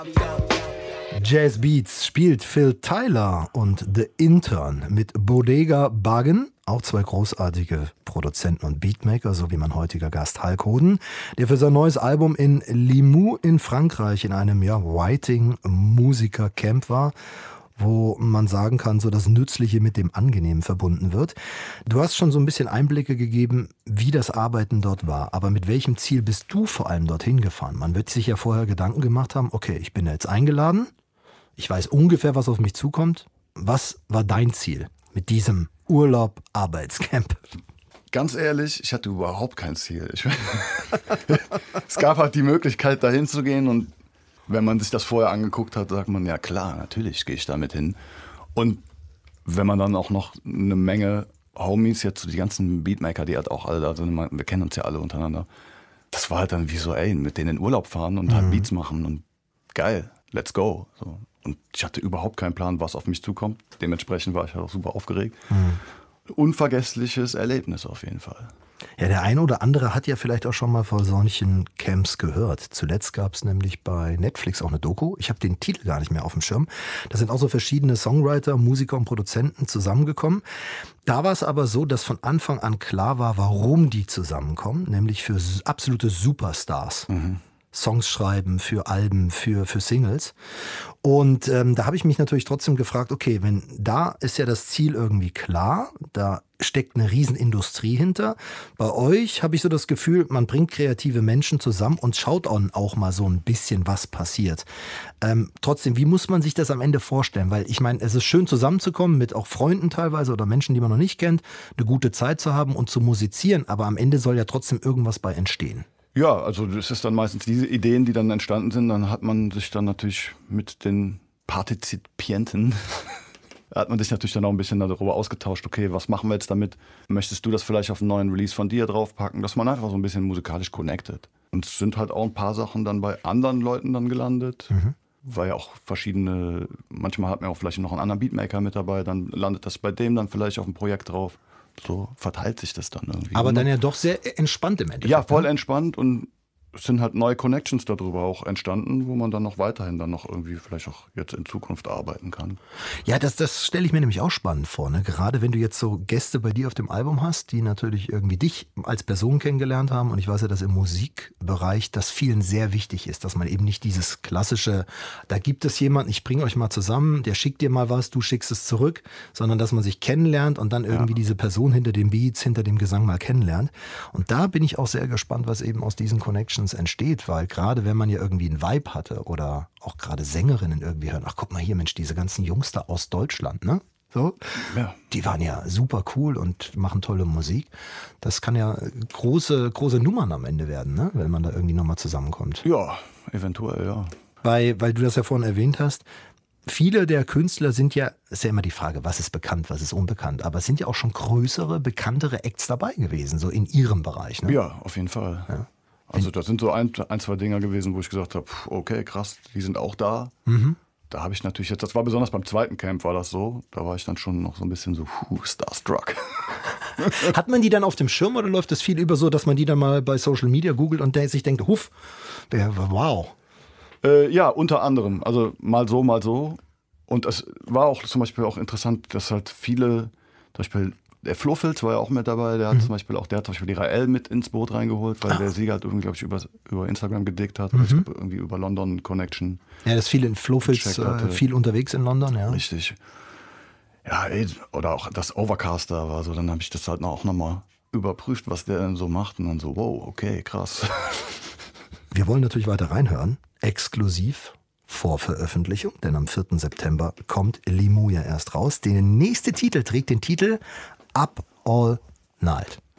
Jazz Beats spielt Phil Tyler und The Intern mit Bodega Bargain, auch zwei großartige Produzenten und Beatmaker, so wie mein heutiger Gast Hulk Hoden, der für sein neues Album in Limoux in Frankreich in einem Writing-Musiker-Camp war, wo man sagen kann, so das Nützliche mit dem Angenehmen verbunden wird. Du hast schon so ein bisschen Einblicke gegeben, wie das Arbeiten dort war. Aber mit welchem Ziel bist du vor allem dorthin gefahren? Man wird sich ja vorher Gedanken gemacht haben, okay, ich bin da jetzt eingeladen, ich weiß ungefähr, was auf mich zukommt. Was war dein Ziel mit diesem Urlaub-Arbeitscamp? Ganz ehrlich, ich hatte überhaupt kein Ziel. Es gab halt die Möglichkeit, dahin zu gehen, und wenn man sich das vorher angeguckt hat, sagt man, ja klar, natürlich gehe ich damit hin. Und wenn man dann auch noch eine Menge Homies, jetzt die ganzen Beatmaker, die halt auch alle da sind, wir kennen uns ja alle untereinander, das war halt dann wie so, ey, mit denen in Urlaub fahren und halt Beats machen und geil, let's go. So. Und ich hatte überhaupt keinen Plan, was auf mich zukommt. Dementsprechend war ich halt auch super aufgeregt. Unvergessliches Erlebnis auf jeden Fall. Ja, der eine oder andere hat ja vielleicht auch schon mal von solchen Camps gehört. Zuletzt gab es nämlich bei Netflix auch eine Doku. Ich habe den Titel gar nicht mehr auf dem Schirm. Da sind auch so verschiedene Songwriter, Musiker und Produzenten zusammengekommen. Da war es aber so, dass von Anfang an klar war, warum die zusammenkommen. Nämlich für absolute Superstars. Songs schreiben, für Alben, für Singles. Und da habe ich mich natürlich trotzdem gefragt, okay, wenn da ist ja das Ziel irgendwie klar, da steckt eine Riesenindustrie hinter. Bei euch habe ich so das Gefühl, man bringt kreative Menschen zusammen und schaut auch mal so ein bisschen, was passiert. Trotzdem, wie muss man sich das am Ende vorstellen? Weil ich meine, es ist schön zusammenzukommen mit auch Freunden teilweise oder Menschen, die man noch nicht kennt, eine gute Zeit zu haben und zu musizieren, aber am Ende soll ja trotzdem irgendwas bei entstehen. Ja, also das ist dann meistens diese Ideen, die dann entstanden sind. Dann hat man sich dann natürlich mit den Partizipienten, hat man sich natürlich dann auch ein bisschen darüber ausgetauscht, okay, was machen wir jetzt damit? Möchtest du das vielleicht auf einen neuen Release von dir draufpacken? Dass man einfach so ein bisschen musikalisch connected. Und es sind halt auch ein paar Sachen dann bei anderen Leuten dann gelandet. Weil ja auch verschiedene, manchmal hat man auch vielleicht noch einen anderen Beatmaker mit dabei, dann landet das bei dem dann vielleicht auf dem Projekt drauf. So verteilt sich das dann irgendwie. Aber dann ja doch sehr entspannt im Endeffekt. Ja, voll entspannt, und es sind halt neue Connections darüber auch entstanden, wo man dann noch weiterhin dann noch irgendwie vielleicht auch jetzt in Zukunft arbeiten kann. Ja, das stelle ich mir nämlich auch spannend vor, ne? Gerade wenn du jetzt so Gäste bei dir auf dem Album hast, die natürlich irgendwie dich als Person kennengelernt haben. Und ich weiß ja, dass im Musikbereich das vielen sehr wichtig ist, dass man eben nicht dieses klassische, da gibt es jemanden, ich bringe euch mal zusammen, der schickt dir mal was, du schickst es zurück, sondern dass man sich kennenlernt und dann irgendwie diese Person hinter den Beats, hinter dem Gesang mal kennenlernt. Und da bin ich auch sehr gespannt, was eben aus diesen Connections entsteht, weil gerade wenn man ja irgendwie einen Vibe hatte oder auch gerade Sängerinnen irgendwie hören, ach guck mal hier, Mensch, diese ganzen Jungs da aus Deutschland, ne? So, ja. Die waren ja super cool und machen tolle Musik. Das kann ja große Nummern am Ende werden, ne? Wenn man da irgendwie nochmal zusammenkommt. Ja, eventuell, ja. Weil du das ja vorhin erwähnt hast, viele der Künstler sind ja, ist ja immer die Frage, was ist bekannt, was ist unbekannt, aber es sind ja auch schon größere, bekanntere Acts dabei gewesen, so in ihrem Bereich, ne? Ja, auf jeden Fall. Ja. Also das sind so ein, zwei Dinger gewesen, wo ich gesagt habe, okay, krass, die sind auch da. Da habe ich natürlich jetzt, das war besonders beim zweiten Camp war das so, da war ich dann schon noch so ein bisschen so starstruck. Hat man die dann auf dem Schirm oder läuft es viel über so, dass man die dann mal bei Social Media googelt und sich denkt, huff, wow. Ja, unter anderem, also mal so, mal so. Und es war auch zum Beispiel auch interessant, dass halt viele, zum Beispiel der Flo-Filz war ja auch mit dabei, der hat zum Beispiel die Rael mit ins Boot reingeholt, weil der Sieger halt irgendwie, glaube ich, über Instagram gedickt hat, oder ich glaube irgendwie über London Connection. Ja, das ist viel in Flo-Filz, viel unterwegs in London, ja. Richtig. Ja, oder auch das Overcaster war so, dann habe ich das halt auch nochmal überprüft, was der denn so macht, und dann so, wow, okay, krass. Wir wollen natürlich weiter reinhören, exklusiv vor Veröffentlichung, denn am 4. September kommt Limoux ja erst raus. Der nächste Titel trägt den Titel Up All Night.